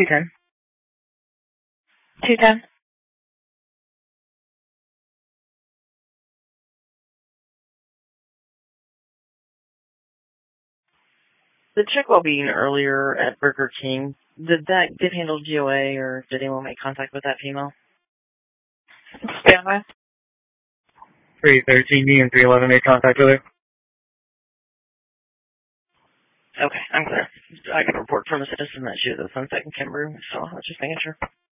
210. 210. The check while being earlier at Burger King, did that get handled GOA, or did anyone make contact with that female? Stand by. 313 and 311 made contact with her. Okay, I'm clear. I got a report from a citizen that she was at Sunset and Kimbrough, so I was just making sure.